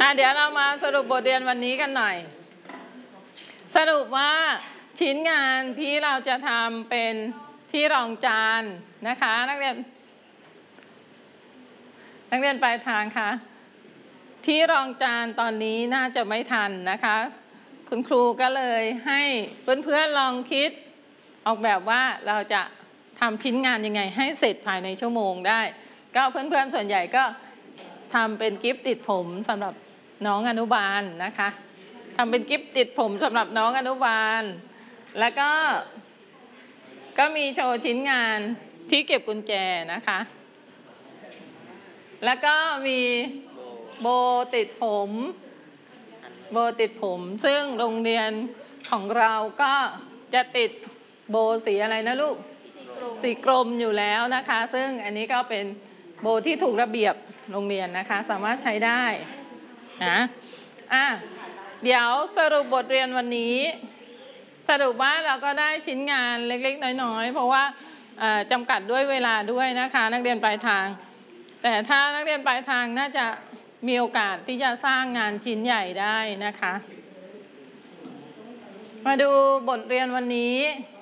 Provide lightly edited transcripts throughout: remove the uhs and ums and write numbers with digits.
เดี๋ยวเรามาสรุปบทเรียนวันนี้กันหน่อยสรุปว่าชิ้นงานที่เราจะทำเป็นที่รองจานนะคะนักเรียนปลายทางคะที่รองจานตอนนี้น่าจะไม่ทันนะคะคุณครูก็เลยให้เพื่อนๆลองคิดออกแบบว่าเราจะทำชิ้นงานยังไงให้เสร็จภายในชั่วโมงได้ก็เพื่อนๆส่วนใหญ่ก็ทำเป็นกิฟต์ติดผมสำหรับน้องอนุบาลนะคะทำเป็นกิฟต์ติดผมสำหรับน้องอนุบาลแล้วก็มีโชว์ชิ้นงานที่เก็บกุญแจนะคะแล้วก็มีโบติดผมซึ่งโรงเรียนของเราก็จะติดโบสีอะไรนะลูกสีกรมอยู่แล้วนะคะซึ่งอันนี้ก็เป็นโบที่ถูกระเบียบโรงเรียนนะคะสามารถใช้ได้นะเดี๋ยวสรุปบทเรียนวันนี้สรุปว่าเราก็ได้ชิ้นงานเล็กๆน้อยๆเพราะว่าจำกัดด้วยเวลาด้วยนะคะนักเรียนปลายทางแต่ถ้านักเรียนปลายทางน่าจะมีโอกาสที่จะสร้างงานชิ้นใหญ่ได้นะคะมาดูบทเรียนวันนี้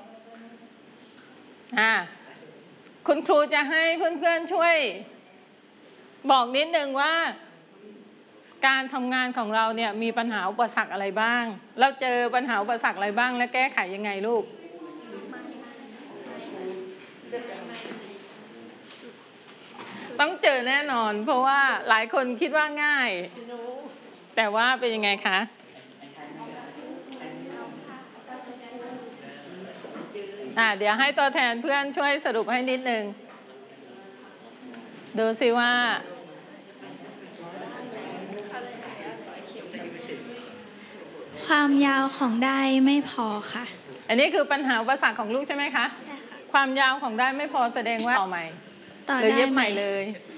คุณครูจะให้เพื่อนๆช่วยบอกนิดนึงว่าการทำงานของเราเนี่ยมีปัญหาอุปสรรคอะไรบ้างเราเจอปัญหาอุปสรรคอะไรบ้างและแก้ไขยังไงลูกต้องเจอแน่นอนเพราะว่าหลายคนคิดว่าง่ายแต่ว่าเป็นยังไงคะเดี๋ยวให้ตัวแทนเพื่อนช่วยสรุปให้นิดนึงดูสิว่าความยาวของด้ายไม่พอค่ะอันนี้คือปัญหาอุปสรรคของลูกใช่ไหมคะใช่ค่ะความยาวของด้ายไม่พอแสดงว่าต่อใหม่หรือเย็บใหม่เลย